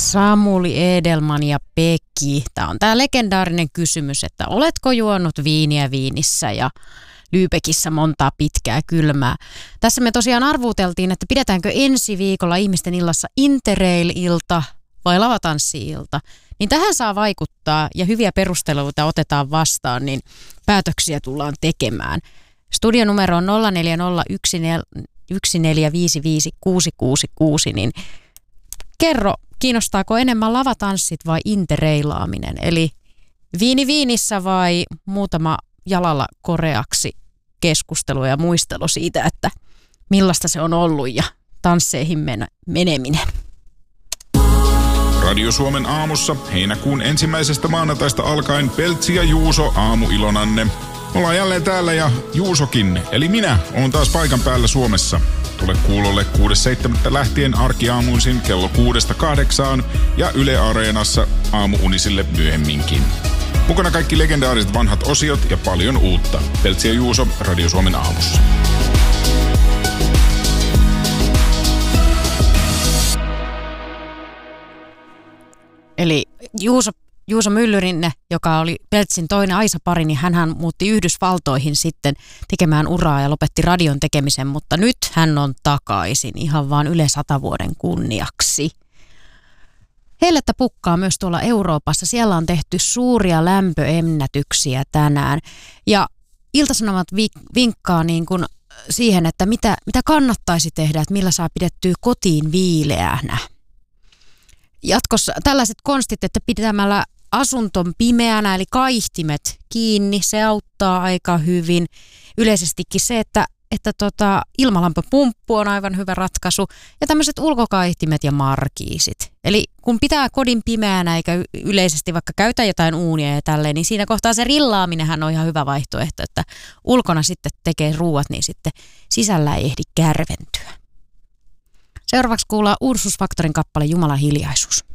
Samuli Edelman ja Pekki. Tämä on tämä legendaarinen kysymys, että oletko juonut viiniä Viinissä ja Lübeckissä montaa pitkää kylmää. Tässä me tosiaan arvuuteltiin, että pidetäänkö ensi viikolla ihmisten illassa Interrail-ilta vai lavatanssi-ilta. Niin tähän saa vaikuttaa ja hyviä perusteluita otetaan vastaan, niin päätöksiä tullaan tekemään. Studionumero on 0401455666, niin kerro, kiinnostaako enemmän lavatanssit vai interreilaaminen? Eli viini Viinissä vai muutama jalalla koreaksi keskustelu ja muistelu siitä, että millaista se on ollut ja tansseihin meneminen. Radio Suomen aamussa heinäkuun 1. maanantaista alkaen Peltsi ja Juuso aamuilonanne. Ollaan jälleen täällä ja Juusokin, eli minä, oon taas paikan päällä Suomessa. Tule kuulolle 6.7. lähtien arkiaamuisin kello 6-8 ja Yle Areenassa aamuunisille myöhemminkin. Mukana kaikki legendaariset vanhat osiot ja paljon uutta. Peltsi ja Juuso Radio Suomen aamussa. Eli Juuso Myllyrinne, joka oli Peltsin toinen aisapari, niin hänhän muutti Yhdysvaltoihin sitten tekemään uraa ja lopetti radion tekemisen, mutta nyt hän on takaisin ihan vaan Yle 100 vuoden kunniaksi. Hellettä pukkaa myös tuolla Euroopassa. Siellä on tehty suuria lämpöennätyksiä tänään. Ja Ilta-Sanomat vinkkaa niin kuin siihen, että mitä kannattaisi tehdä, että millä saa pidettyä kotiin viileänä. Jatkossa tällaiset konstit, että pitämällä asunton pimeänä, eli kaihtimet kiinni, se auttaa aika hyvin. Yleisestikin se, että ilmalämpöpumppu on aivan hyvä ratkaisu ja tämmöiset ulkokaihtimet ja markiisit. Eli kun pitää kodin pimeänä eikä yleisesti vaikka käytä jotain uunia ja tälleen, niin siinä kohtaa se rillaaminenhän on ihan hyvä vaihtoehto, että ulkona sitten tekee ruuat, niin sitten sisällä ei ehdi kärventyä. Seuraavaksi kuullaan Ursus Factorin kappale Jumalan hiljaisuus.